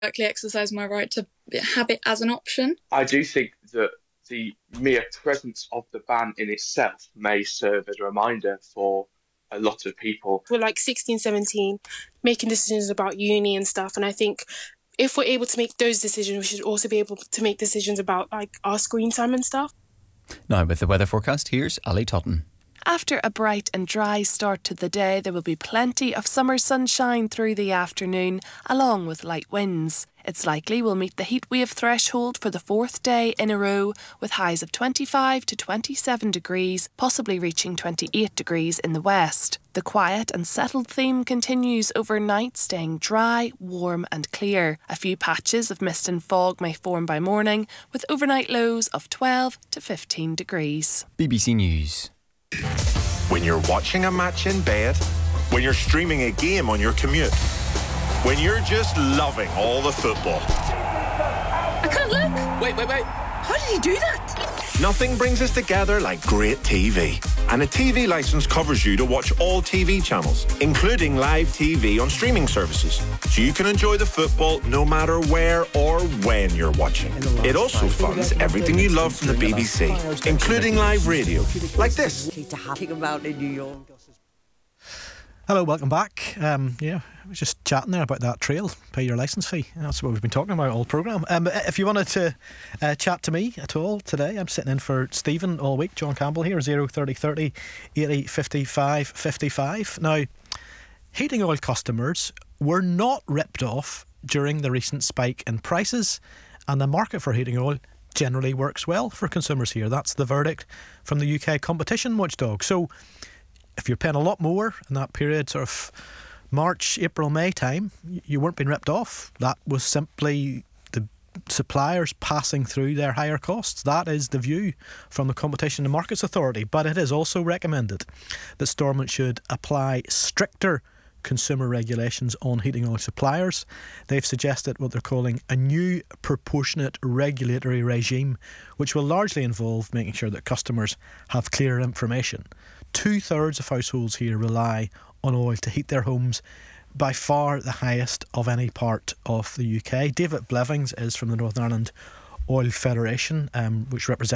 directly exercise my right to have it as an option. I do think that the mere presence of the ban in itself may serve as a reminder for a lot of people. We're like 16, 17, making decisions about uni and stuff, and I think if we're able to make those decisions, we should also be able to make decisions about like our screen time and stuff. Now with the weather forecast, here's Ali Totten. After a bright and dry start to the day, there will be plenty of summer sunshine through the afternoon, along with light winds. It's likely we'll meet the heatwave threshold for the 4th day in a row, with highs of 25 to 27 degrees, possibly reaching 28 degrees in the west. The quiet and settled theme continues overnight, staying dry, warm and clear. A few patches of mist and fog may form by morning, with overnight lows of 12 to 15 degrees. BBC News. When you're watching a match in bed, when you're streaming a game on your commute, when you're just loving all the football. I can't look. Wait. How did he do that? Nothing brings us together like great TV. And a TV licence covers you to watch all TV channels, including live TV on streaming services. So you can enjoy the football no matter where or when you're watching. It also funds everything you love from the BBC, including live radio, like this. Hello, welcome back. We're just chatting there about that trail, pay your licence fee. That's what we've been talking about all programme. If you wanted to chat to me at all today, I'm sitting in for Stephen all week. John Campbell here, 03030 80 55 55. Now, heating oil customers were not ripped off during the recent spike in prices, and the market for heating oil generally works well for consumers here. That's the verdict from the UK Competition Watchdog. So, if you're paying a lot more in that period, sort of March, April, May time, you weren't being ripped off. That was simply the suppliers passing through their higher costs. That is the view from the Competition and Markets Authority. But it is also recommended that Stormont should apply stricter consumer regulations on heating oil suppliers. They've suggested what they're calling a new proportionate regulatory regime, which will largely involve making sure that customers have clearer information. 2/3 of households here rely on oil to heat their homes, by far the highest of any part of the UK. David Blevins is from the Northern Ireland Oil Federation, which represents